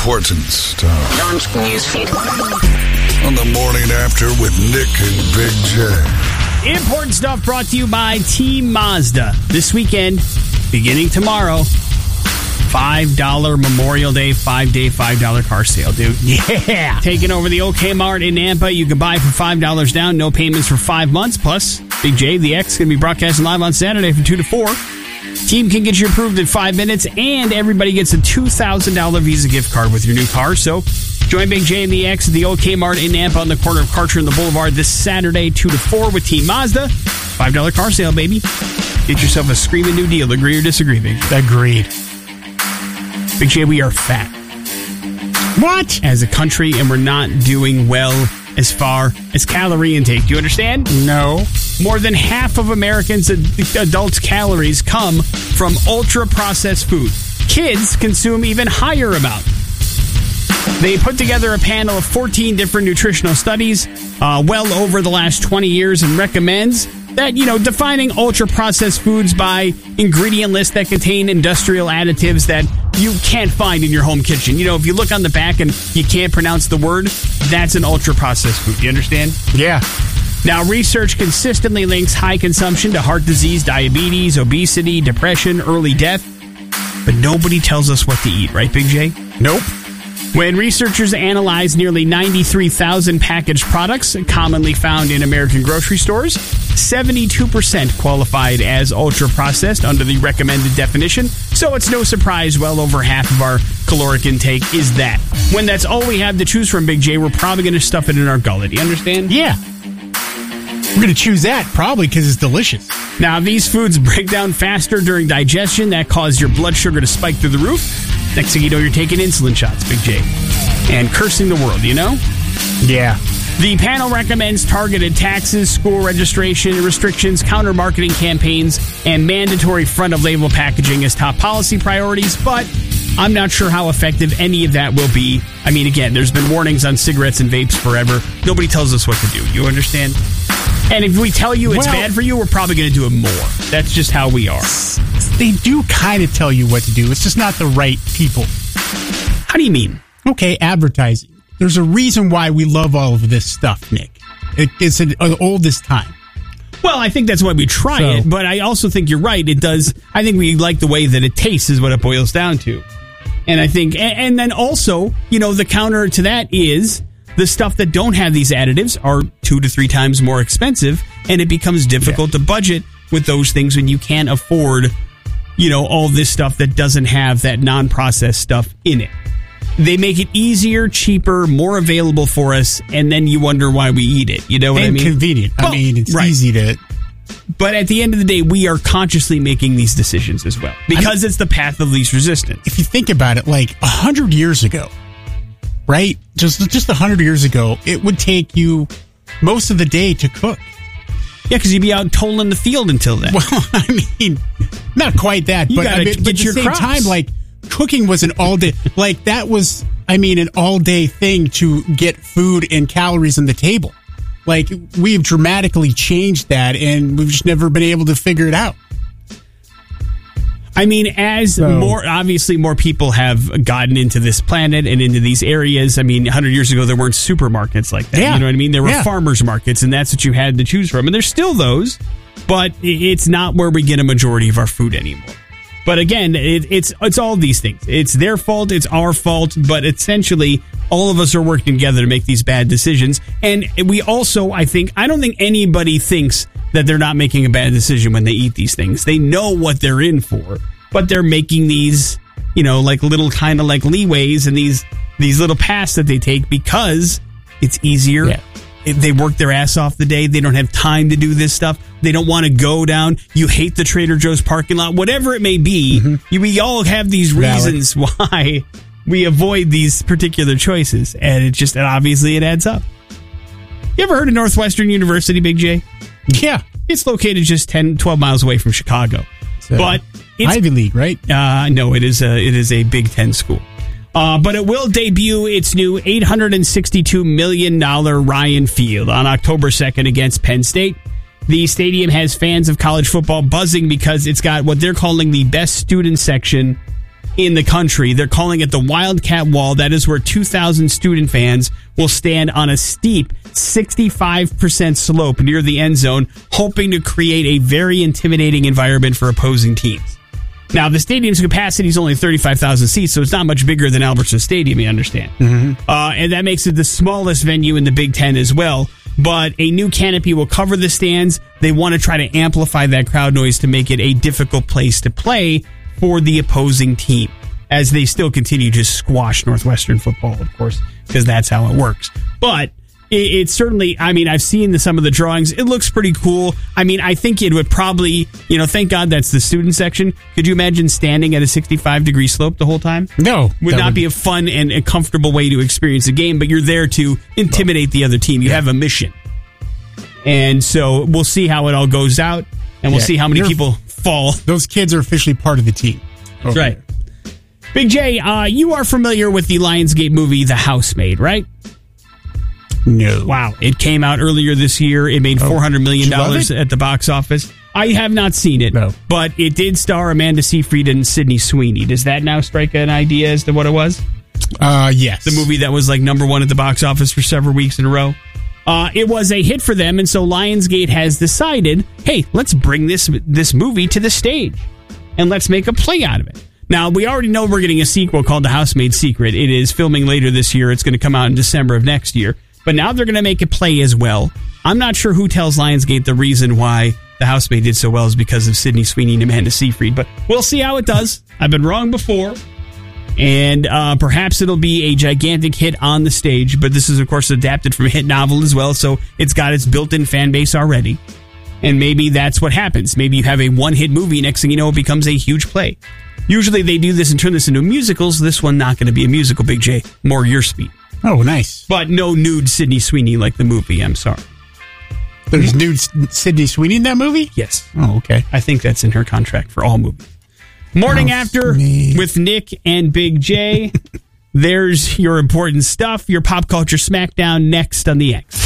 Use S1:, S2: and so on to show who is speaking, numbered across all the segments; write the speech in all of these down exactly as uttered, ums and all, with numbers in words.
S1: important stuff.
S2: Launch newsfeed.
S1: On the morning after with Nick and Big J.
S3: Important stuff brought to you by Team Mazda. This weekend, beginning tomorrow, five dollars Memorial Day, five-day, five dollars car sale, dude. Yeah! Taking over the OK Mart in Nampa. You can buy for five dollars down, no payments for five months. Plus, Big J, the X, going to be broadcasting live on Saturday from two to four. Team can get you approved in five minutes, and everybody gets a two thousand dollars Visa gift card with your new car. So, join Big J and the X at the OK Mart in Nampa on the corner of Karcher and the Boulevard this Saturday, two to four with Team Mazda. five dollars car sale, baby. Get yourself a screaming new deal. Agree or disagree, Big J?
S4: Agreed.
S3: Big J, we are fat.
S4: What?
S3: As a country, and we're not doing well as far as calorie intake. Do you understand?
S4: No.
S3: More than half of Americans' adults' calories come from ultra-processed food. Kids consume even higher amounts. They put together a panel of fourteen different nutritional studies uh, well over the last twenty years and recommends that, you know, defining ultra-processed foods by ingredient lists that contain industrial additives that you can't find in your home kitchen. You know, if you look on the back and you can't pronounce the word, that's an ultra-processed food. You understand?
S4: Yeah.
S3: Now, research consistently links high consumption to heart disease, diabetes, obesity, depression, early death. But nobody tells us what to eat, right, Big J?
S4: Nope.
S3: When researchers analyzed nearly ninety-three thousand packaged products commonly found in American grocery stores, seventy-two percent qualified as ultra-processed under the recommended definition. So it's no surprise well over half of our caloric intake is that. When that's all we have to choose from, Big J, we're probably going to stuff it in our gullet. You understand?
S4: Yeah. We're going to choose that probably because it's delicious.
S3: Now, these foods break down faster during digestion. That causes your blood sugar to spike through the roof. Next thing you know, you're taking insulin shots, Big J. And cursing the world, you know?
S4: Yeah.
S3: The panel recommends targeted taxes, school registration restrictions, counter-marketing campaigns, and mandatory front-of-label packaging as top policy priorities, but I'm not sure how effective any of that will be. I mean, again, there's been warnings on cigarettes and vapes forever. Nobody tells us what to do. You understand? And if we tell you it's
S4: well,
S3: bad for you, we're probably going to do it more. That's just how we are.
S4: They do kind of tell you what to do. It's just not the right people.
S3: How do you mean?
S4: Okay, advertising. There's a reason why we love all of this stuff, Nick. It, it's an, an oldest time.
S3: Well, I think that's why we try so. it, but I also think you're right. It does. I think we like the way that it tastes is what it boils down to. And I think, and, and then also, you know, the counter to that is the stuff that don't have these additives are two to three times more expensive, and it becomes difficult yeah. to budget with those things when you can't afford, you know, all this stuff that doesn't have that non-processed stuff in it. They make it easier, cheaper, more available for us, and then you wonder why we eat it. You know what
S4: and
S3: I mean?
S4: Convenient.
S3: Well,
S4: I mean, it's
S3: right.
S4: easy to...
S3: But at the end of the day, we are consciously making these decisions as well, because I mean, it's the path of least resistance.
S4: If you think about it, like a hundred years ago, right? Just just a hundred years ago, it would take you most of the day to cook.
S3: Yeah, because you'd be out tolling the field until then.
S4: Well, I mean, not quite that,
S3: you
S4: but, I mean,
S3: get
S4: but at the
S3: your
S4: same
S3: crops.
S4: time, like cooking was an all day, like that was, I mean, an all day thing to get food and calories on the table. Like, we've dramatically changed that, and we've just never been able to figure it out.
S3: I mean, as
S4: so.
S3: more, obviously, more people have gotten into this planet and into these areas. I mean, a hundred years ago, there weren't supermarkets like that.
S4: Yeah.
S3: You know what I mean? There were
S4: yeah.
S3: farmers markets, and that's what you had to choose from. And there's still those, but it's not where we get a majority of our food anymore. But again, it, it's it's all these things. It's their fault, it's our fault, but essentially, all of us are working together to make these bad decisions. And we also, I think, I don't think anybody thinks that they're not making a bad decision when they eat these things. They know what they're in for, but they're making these, you know, like little kind of like leeways and these these little paths that they take because it's easier.
S4: Yeah.
S3: They work their ass off the day. They don't have time to do this stuff. They don't want to go down. You hate the Trader Joe's parking lot, whatever it may be. Mm-hmm. You, we all have these reasons Valid. why we avoid these particular choices, and it just and obviously it adds up. You ever heard of Northwestern University, Big J?
S4: Yeah,
S3: it's located just ten, twelve miles away from Chicago,
S4: so,
S3: but it's,
S4: Ivy League, right?
S3: Uh, no, it is a it is a Big Ten school. Uh, but it will debut its new eight hundred sixty-two million dollars Ryan Field on October second against Penn State. The stadium has fans of college football buzzing because it's got what they're calling the best student section in the country. They're calling it the Wildcat Wall. That is where two thousand student fans will stand on a steep sixty-five percent slope near the end zone, hoping to create a very intimidating environment for opposing teams. Now, the stadium's capacity is only thirty-five thousand seats, so it's not much bigger than Albertson Stadium, you understand. Mm-hmm. Uh, and that makes it the smallest venue in the Big Ten as well. But a new canopy will cover the stands. They want to try to amplify that crowd noise to make it a difficult place to play for the opposing team, as they still continue to squash Northwestern football, of course, because that's how it works. But it, it's certainly, I mean, I've seen the, some of the drawings. It looks pretty cool. I mean, I think it would probably, you know, thank God that's the student section. Could you imagine standing at a sixty-five degree slope the whole time?
S4: No.
S3: Would not would... be a fun and a comfortable way to experience a game, but you're there to intimidate the other team. You yeah. have a mission. And so we'll see how it all goes out, and we'll yeah. see how many you're, people fall.
S4: Those kids are officially part of the team.
S3: That's okay. right. Big J, uh, you are familiar with the Lionsgate movie The Housemaid, right?
S4: No.
S3: Wow. It came out earlier this year. It made four hundred million dollars at the box office. I have not seen it, no. but it did star Amanda Seyfried and Sydney Sweeney. Does that now strike an idea as to what it was?
S4: Uh, yes.
S3: The movie that was like number one at the box office for several weeks in a row. Uh, it was a hit for them, and so Lionsgate has decided, hey, let's bring this this movie to the stage, and let's make a play out of it. Now, we already know we're getting a sequel called The Housemaid's Secret. It is filming later this year. It's going to come out in December of next year. But now they're going to make a play as well. I'm not sure who tells Lionsgate the reason why The Housemaid did so well is because of Sydney Sweeney and Amanda Seyfried, but we'll see how it does. I've been wrong before. And uh, perhaps it'll be a gigantic hit on the stage, but this is, of course, adapted from a hit novel as well, so it's got its built-in fan base already. And maybe that's what happens. Maybe you have a one-hit movie, next thing you know, it becomes a huge play. Usually they do this and turn this into musicals. This one not going to be a musical, Big J. More your speed.
S4: Oh, nice.
S3: But no nude Sydney Sweeney like the movie, I'm sorry.
S4: There's nude Sydney Sweeney in that movie?
S3: Yes.
S4: Oh, okay.
S3: I think that's in her contract for all movies. Morning oh, After me. With Nick and Big J. There's your important stuff, your pop culture smackdown next on the X.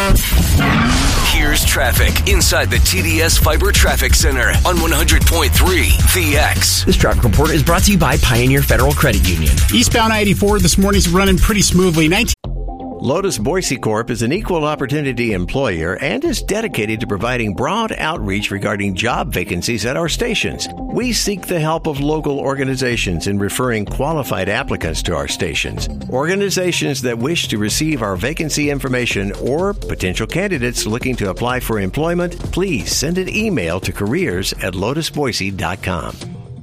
S2: Here's traffic inside the T D S Fiber Traffic Center on one hundred point three The X.
S5: This traffic report is brought to you by Pioneer Federal Credit Union.
S4: Eastbound I eighty-four this morning's running pretty smoothly. nineteen
S6: Lotus Boise Corp is an equal opportunity employer and is dedicated to providing broad outreach regarding job vacancies at our stations. We seek the help of local organizations in referring qualified applicants to our stations. Organizations that wish to receive our vacancy information or potential candidates looking to apply for employment, please send an email to careers at lotus boise dot com.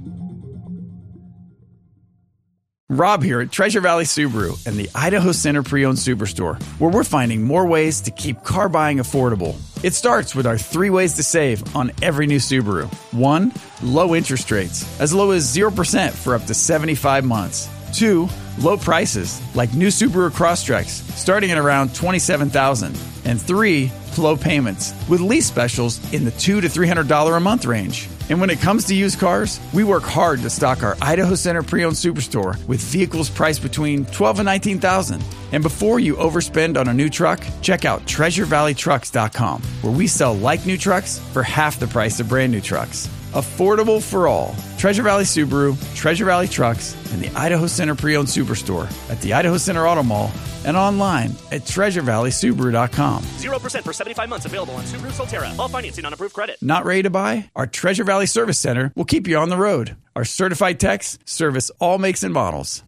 S7: Rob here at Treasure Valley Subaru and the Idaho Center Pre-Owned Superstore, where we're finding more ways to keep car buying affordable. It starts with our three ways to save on every new Subaru. One, low interest rates, as low as zero percent for up to seventy-five months. Two, low prices, like new Subaru Crosstreks, starting at around twenty-seven thousand dollars. And three, low payments, with lease specials in the two hundred to three hundred dollars a month range. And when it comes to used cars, we work hard to stock our Idaho Center Pre-Owned Superstore with vehicles priced between twelve thousand dollars and nineteen thousand dollars. And before you overspend on a new truck, check out treasure valley trucks dot com, where we sell like new trucks for half the price of brand new trucks. Affordable for all. Treasure Valley Subaru, Treasure Valley Trucks, and the Idaho Center Pre-Owned Superstore at the Idaho Center Auto Mall and online at treasure valley subaru dot com.
S8: zero percent for seventy-five months available on Subaru Solterra. All financing on approved credit.
S7: Not ready to buy? Our Treasure Valley Service Center will keep you on the road. Our certified techs service all makes and models.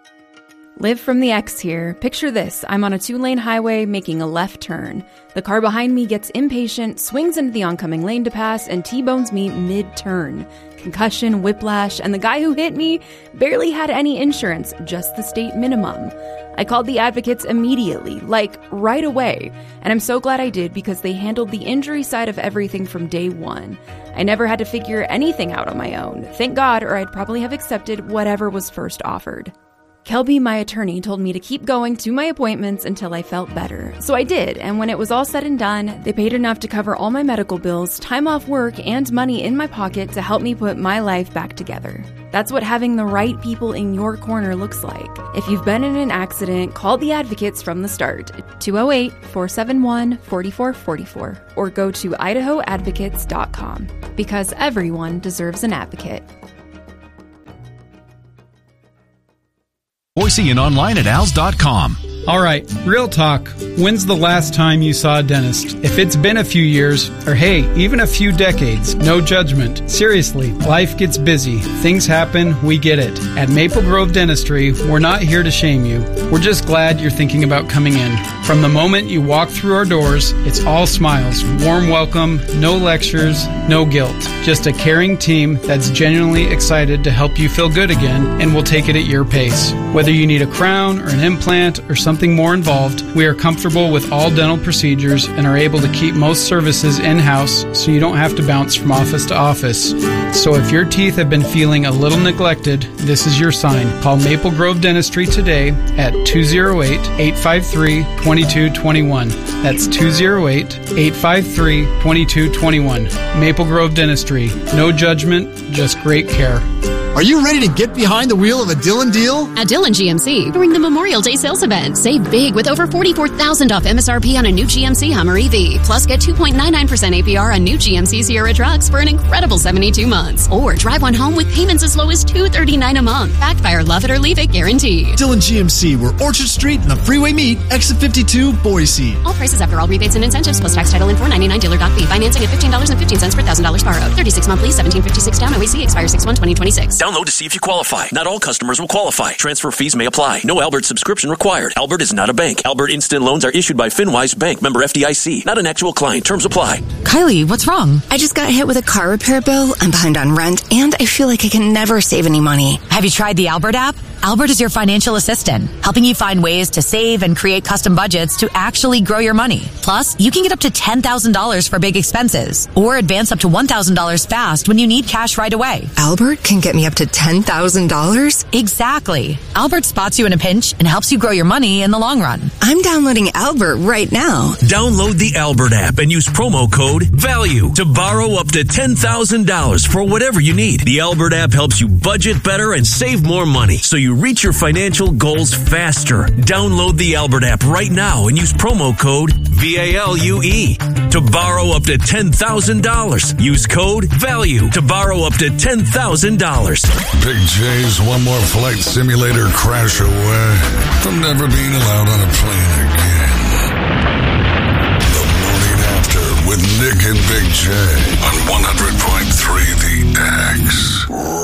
S9: Live from the X here. Picture this. I'm on a two-lane highway making a left turn. The car behind me gets impatient, swings into the oncoming lane to pass, and T-bones me mid-turn. Concussion, whiplash, and the guy who hit me barely had any insurance, just the state minimum. I called the advocates immediately, like right away, and I'm so glad I did because they handled the injury side of everything from day one. I never had to figure anything out on my own. Thank God, or I'd probably have accepted whatever was first offered. Kelby, my attorney, told me to keep going to my appointments until I felt better. So I did, and when it was all said and done, they paid enough to cover all my medical bills, time off work, and money in my pocket to help me put my life back together. That's what having the right people in your corner looks like. If you've been in an accident, call the advocates from the start, two oh eight, four seven one, four four four four, or go to idaho advocates dot com, because everyone deserves an advocate.
S10: Boise and online at als dot com.
S11: All right, real talk. When's the last time you saw a dentist? If it's been a few years, or hey, even a few decades, no judgment. Seriously, life gets busy. Things happen, we get it. At Maple Grove Dentistry, we're not here to shame you. We're just glad you're thinking about coming in. From the moment you walk through our doors, it's all smiles, warm welcome, no lectures, no guilt. Just a caring team that's genuinely excited to help you feel good again, and we'll take it at your pace. Whether you need a crown or an implant or something more involved, we are comfortable with all dental procedures and are able to keep most services in-house so you don't have to bounce from office to office. So if your teeth have been feeling a little neglected, this is your sign. Call Maple Grove Dentistry today at two oh eight, eight five three, two two two one. That's two oh eight, eight five three, two two two one. Maple Grove Dentistry. No judgment, just great care.
S12: Are you ready to get behind the wheel of a Dillon deal?
S13: At Dillon G M C, during the Memorial Day sales event, save big with over forty-four thousand dollars off M S R P on a new G M C Hummer E V. Plus, get two point nine nine percent A P R on new G M C Sierra trucks for an incredible seventy-two months. Or drive one home with payments as low as two hundred thirty-nine dollars a month, backed by our love it or leave it guarantee.
S12: Dillon G M C, where Orchard Street and the freeway meet, exit fifty-two, Boise.
S13: All prices after all rebates and incentives, plus tax title and four ninety-nine dealer doc fee. Financing at fifteen dollars and fifteen cents per one thousand dollars borrowed. thirty-six month lease, seventeen fifty-six down, O E C, expires six one twenty twenty-six.
S14: Download to see if you qualify. Not all customers will qualify. Transfer fees may apply. No Albert subscription required. Albert is not a bank. Albert Instant Loans are issued by FinWise Bank, member F D I C. Not an actual client. Terms apply.
S15: Kylie, what's wrong? I just got hit with a car repair bill. I'm behind on rent, and I feel like I can never save any money.
S16: Have you tried the Albert app? Albert is your financial assistant, helping you find ways to save and create custom budgets to actually grow your money. Plus, you can get up to ten thousand dollars for big expenses, or advance up to one thousand dollars fast when you need cash right away.
S15: Albert can get me up to ten thousand dollars?
S16: Exactly. Albert spots you in a pinch and helps you grow your money in the long run.
S15: I'm downloading Albert right now.
S2: Download the Albert app and use promo code VALUE to borrow up to ten thousand dollars for whatever you need. The Albert app helps you budget better and save more money, so you reach your financial goals faster. Download the Albert app right now and use promo code VALUE to borrow up to ten thousand dollars. Use code VALUE to borrow up to ten thousand dollars.
S1: Big J's one more flight simulator crash away from never being allowed on a plane again. The Morning After with Nick and Big J on one hundred point three The X.